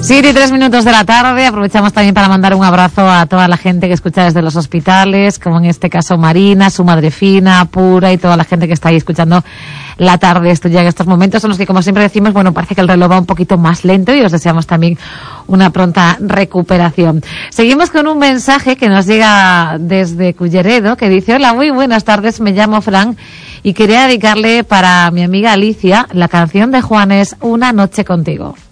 7:03 de la tarde. Aprovechamos también para mandar un abrazo a toda la gente que escucha desde los hospitales, como en este caso Marina, su madre Fina, Pura y toda la gente que está ahí escuchando la tarde. Esto ya en estos momentos en los que, como siempre decimos, bueno, parece que el reloj va un poquito más lento y os deseamos también una pronta recuperación. Seguimos con un mensaje que nos llega desde Culleredo, que dice: hola, muy buenas tardes, me llamo Fran y quería dedicarle para mi amiga Alicia la canción de Juanes, Una noche contigo.